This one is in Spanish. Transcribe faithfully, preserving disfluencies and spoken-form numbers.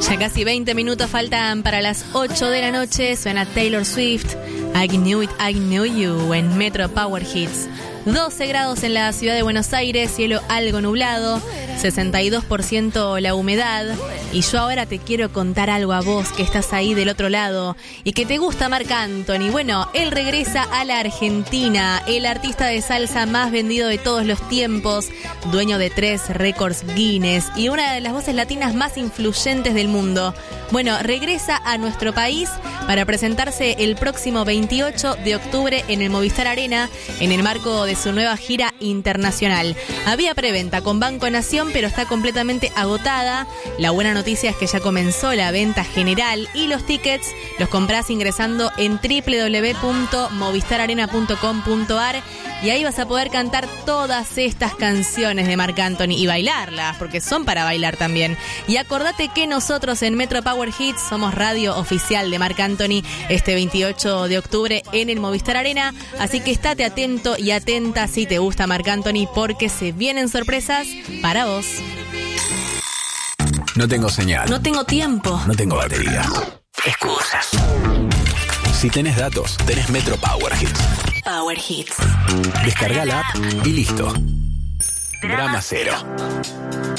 Ya casi veinte minutos faltan para las ocho de la noche. Suena Taylor Swift, I Knew It, I Knew You, en Metro Power Hits. doce grados en la ciudad de Buenos Aires, cielo algo nublado, sesenta y dos por ciento la humedad. Y yo ahora te quiero contar algo a vos que estás ahí del otro lado y que te gusta Marc Anthony. Bueno, él regresa a la Argentina, el artista de salsa más vendido de todos los tiempos, dueño de tres récords Guinness y una de las voces latinas más influyentes del mundo. Bueno, regresa a nuestro país para presentarse el próximo veintiocho de octubre en el Movistar Arena en el marco de su nueva gira internacional. Había preventa con Banco Nación, pero está completamente agotada. La buena noticia es que ya comenzó la venta general y los tickets los comprás ingresando en doble u doble u doble u punto movistar arena punto com punto a r y ahí vas a poder cantar todas estas canciones de Marc Anthony y bailarlas, porque son para bailar también. Y acordate que nosotros en Metro Power Hits somos radio oficial de Marc Anthony este veintiocho de octubre en el Movistar Arena, así que estate atento y atenta si te gusta Marc Anthony, porque se vienen sorpresas para vos. No tengo señal. No tengo tiempo. No tengo batería. Excusas. Si tenés datos, tenés Metro Power Hits. Power Hits. Descarga la app y listo. Drama cero.